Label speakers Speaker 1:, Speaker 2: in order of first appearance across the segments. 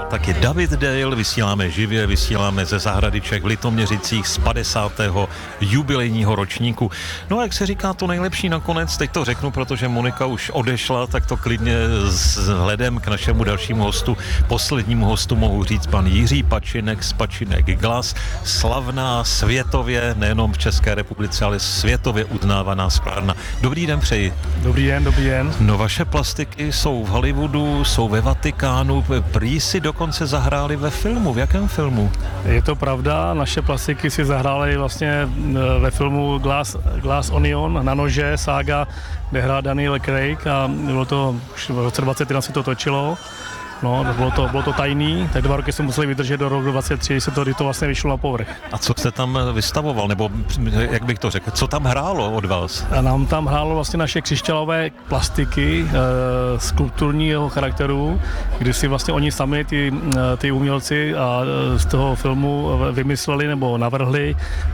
Speaker 1: taky David Dale, vysíláme živě, vysíláme ze zahrady Čech v Litoměřicích z 50. jubilejního ročníku. No a jak se říká, to nejlepší nakonec, teď to řeknu, protože Monika už odešla, tak to klidně s hledem k našemu dalšímu hostu, poslednímu hostu mohu říct pan Jiří Pačinek z Pačinek Glass, slavná světově, nejenom v České republice, ale světově uznávaná sklárna. Dobrý den přeji.
Speaker 2: Dobrý den, dobrý den.
Speaker 1: No vaše plastiky jsou v Hollywoodu, jsou ve Vatikánu, prý si dokonce zahráli ve filmu. V jakém filmu?
Speaker 2: Je to pravda, naše plastiky si zahrály vlastně ve filmu Glass Onion, na nože, sága, kde hrál Daniel Craig a bylo to už v roce 2021 se to točilo. No, bylo to tajný, tak 2 roky jsme museli vydržet do roku 2023, kdy to vlastně vyšlo na povrch.
Speaker 1: A co jste tam vystavoval, nebo jak bych to řekl, co tam hrálo od vás?
Speaker 2: A nám tam hrálo vlastně naše křišťálové plastiky skulpturního charakteru, kdy si vlastně oni sami, ty umělci a z toho filmu vymysleli nebo navrhli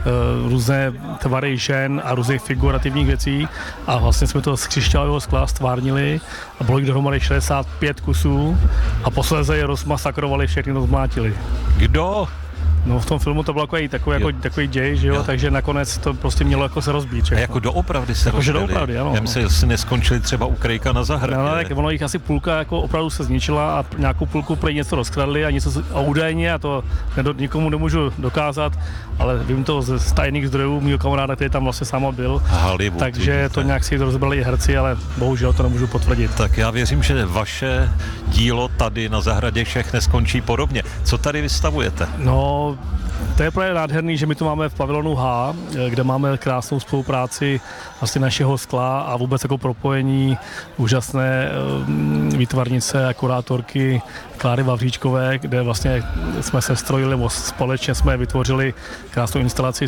Speaker 2: různé tvary žen a různých figurativních věcí a vlastně jsme to z křišťálového skla stvárnili a bylo jich dohromady 65 kusů. A posléze je rozmasakrovali, všechny rozmlátili.
Speaker 1: Kdo?
Speaker 2: No v tom filmu to bylo takový děj, že jo, takže nakonec to prostě mělo jako se rozbít.
Speaker 1: A jako doopravdy se
Speaker 2: rozbili. Doopravdy, ano.
Speaker 1: Jem si neskončili třeba u Krejka na zahradě.
Speaker 2: No, tak ono jich asi půlka jako opravdu se zničila a nějakou půlku prý něco rozkradli a údajně, a to nikomu nemůžu dokázat, ale vím to z tajných zdrojů mýho kamaráda, který tam vlastně sám byl.
Speaker 1: Hollywood,
Speaker 2: takže to nějak si rozbrali i herci, ale bohužel to nemůžu potvrdit.
Speaker 1: Tak já věřím, že vaše dílo tady na zahradě Čech neskončí podobně. Co tady vystavujete?
Speaker 2: No, to je právě nádherný, že my tu máme v pavilonu H, kde máme krásnou spolupráci vlastně našeho skla a vůbec jako propojení úžasné výtvarnice a kurátorky Kláry Vavříčkové, kde vlastně jsme se strojili, nebo společně jsme vytvořili krásnou instalaci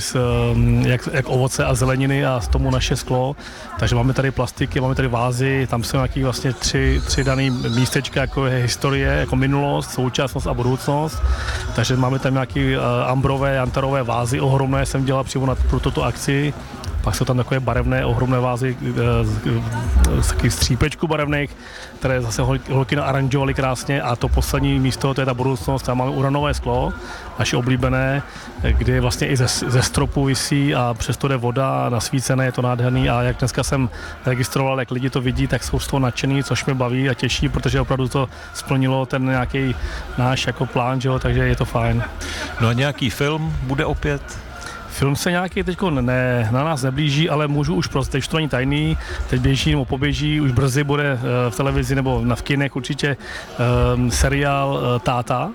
Speaker 2: jak ovoce a zeleniny a z tomu naše sklo. Takže máme tady plastiky, máme tady vázy, tam jsou nějaký vlastně tři daný místečka, jako je historie, jako minulost, současnost a budoucnost. Takže máme tam nějaký ambrové, jantarové vázy ohromné, jsem dělal přímo pro tuto akci. Pak jsou tam takové barevné, ohromné vázy z takových střípečků barevných, které zase holky naaranžovaly krásně a to poslední místo, to je ta budoucnost, tam máme uranové sklo, naše oblíbené, kdy vlastně i ze stropu visí a přesto jde voda, nasvícené, je to nádherný a jak dneska jsem registroval, jak lidi to vidí, tak jsou z toho nadšený, což mě baví a těší, protože opravdu to splnilo ten nějaký náš jako plán, že jo, takže je to fajn.
Speaker 1: No a nějaký film bude opět?
Speaker 2: Film se nějaký teď na nás neblíží, ale můžu už prostě, teď to není tajný, teď běží nebo poběží, už brzy bude v televizi nebo v kinech určitě seriál Táta.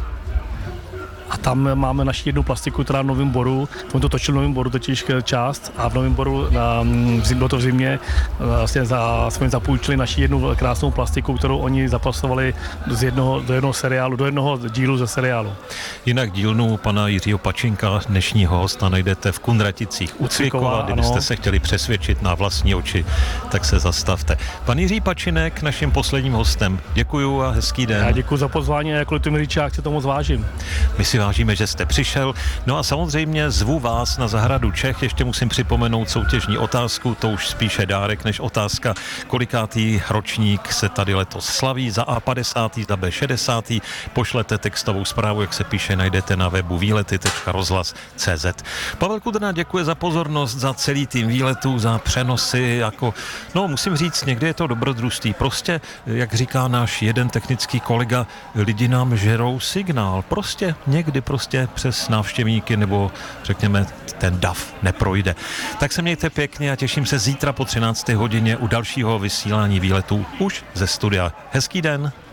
Speaker 2: A tam máme naši jednu plastiku, která v Novém Boru, on to točil v Novém Boru totiž část a v Novém Boru, bylo to v zimě, vlastně jsme zapůjčili naši jednu krásnou plastiku, kterou oni zapasovali do jednoho seriálu, do jednoho dílu ze seriálu.
Speaker 1: Jinak dílnu pana Jiřího Pačinka, dnešního hosta, najdete v Kunraticích u Cvikova, kdybyste se chtěli přesvědčit na vlastní oči, tak se zastavte. Pan Jiří Pačinek, naším posledním hostem. Děkuju a hezký den.
Speaker 2: Já děkuji za pozvání a jako Litoměřičák si to moc vážím.
Speaker 1: My si vážíme, že jste přišel. No a samozřejmě zvu vás na zahradu Čech. Ještě musím připomenout soutěžní otázku, to už spíše dárek než otázka, kolikátý ročník se tady letos slaví. Za A 50., za B 60. Pošlete textovou zprávu, jak se píše, najdete na webu výlety.rozhlas.cz. Pavel Kudrna děkuje za pozornost, za celý tým výletů, za přenosy, musím říct, někdy je to dobrodružství. Prostě, jak říká náš jeden technický kolega, lidi nám žerou signál. Někdy přes návštěvníky nebo řekněme ten dav neprojde. Tak se mějte pěkně a těším se zítra po 13. hodině u dalšího vysílání výletů už ze studia. Hezký den.